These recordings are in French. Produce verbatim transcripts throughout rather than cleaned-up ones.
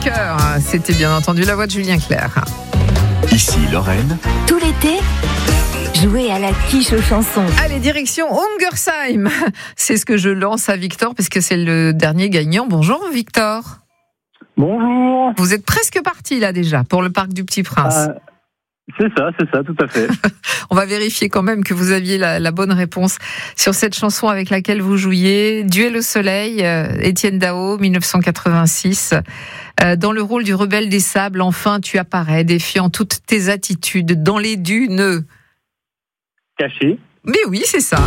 cœur. C'était bien entendu la voix de Julien Clerc. Ici Lorraine. Tout l'été, jouez à la quiche aux chansons. Allez, direction Ungersheim. C'est ce que je lance à Victor parce que c'est le dernier gagnant. Bonjour Victor. Bonjour. Vous êtes presque parti là déjà pour le Parc du Petit Prince. Euh, c'est ça, c'est ça, tout à fait. On va vérifier quand même que vous aviez la, la bonne réponse sur cette chanson avec laquelle vous jouiez. Duel au soleil, euh, Étienne Dao, dix-neuf cent quatre-vingt-six. Euh, dans le rôle du rebelle des sables, enfin tu apparais, défiant toutes tes attitudes dans les dunes. Caché. Mais oui, c'est ça.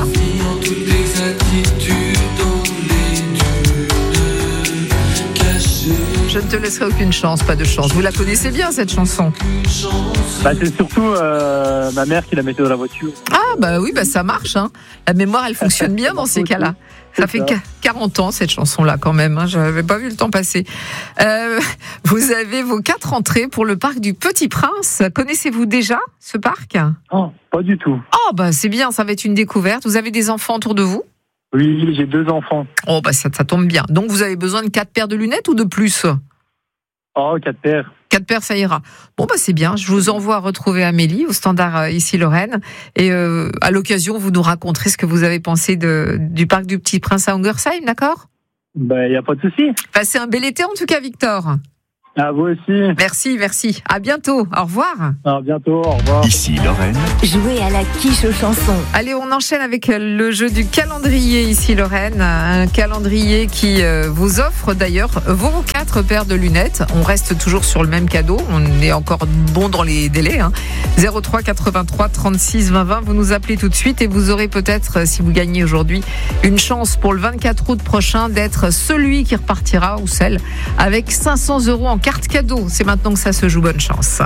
Je ne te laisserai aucune chance, pas de chance. Vous la connaissez bien cette chanson? Bah, c'est surtout euh, ma mère qui la mettait dans la voiture. Ah bah oui, bah ça marche. Hein. La mémoire, elle fonctionne bien dans ces cas-là. Ça fait ça. quarante ans cette chanson-là quand même. Hein. Je n'avais pas vu le temps passer. Euh, vous avez vos quatre entrées pour le Parc du Petit Prince. Connaissez-vous déjà ce parc? Oh, pas du tout. Oh bah c'est bien, ça va être une découverte. Vous avez des enfants autour de vous? Oui, j'ai deux enfants. Oh bah ça, ça tombe bien. Donc vous avez besoin de quatre paires de lunettes ou de plus? Oh, quatre paires. Quatre paires, ça ira. Bon bah c'est bien. Je vous envoie retrouver Amélie au standard euh, ici Lorraine. Et euh, à l'occasion, vous nous raconterez ce que vous avez pensé de, du Parc du Petit Prince à Ungersheim, d'accord? Ben, il n'y a pas de souci. Passez un bel été en tout cas, Victor. À vous aussi. Merci, merci. À bientôt. Au revoir. À bientôt, au revoir. Ici Lorraine. Jouez à la quiche aux chansons. Allez, on enchaîne avec le jeu du calendrier ici Lorraine. Un calendrier qui vous offre d'ailleurs vos quatre paires de lunettes. On reste toujours sur le même cadeau. On est encore bon dans les délais. Hein. zéro trois quatre-vingt-trois trente-six vingt vingt. Vous nous appelez tout de suite et vous aurez peut-être, si vous gagnez aujourd'hui, une chance pour le vingt-quatre août prochain d'être celui qui repartira ou celle avec cinq cents euros en carte cadeau. C'est maintenant que ça se joue. Bonne chance.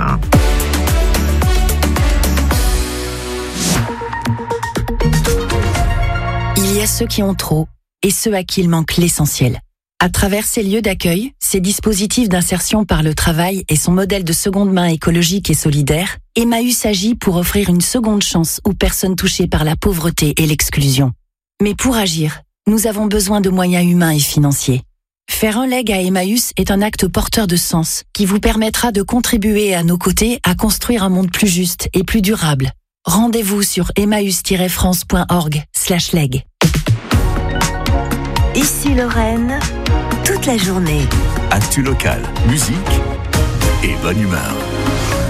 Il y a ceux qui ont trop et ceux à qui il manque l'essentiel. À travers ces lieux d'accueil, ces dispositifs d'insertion par le travail et son modèle de seconde main écologique et solidaire, Emmaüs agit pour offrir une seconde chance aux personnes touchées par la pauvreté et l'exclusion. Mais pour agir, nous avons besoin de moyens humains et financiers. Faire un leg à Emmaüs est un acte porteur de sens qui vous permettra de contribuer à nos côtés à construire un monde plus juste et plus durable. Rendez-vous sur emmaüs tiret france point org slash leg. Ici Lorraine, toute la journée. Actu local, musique et bonne humeur.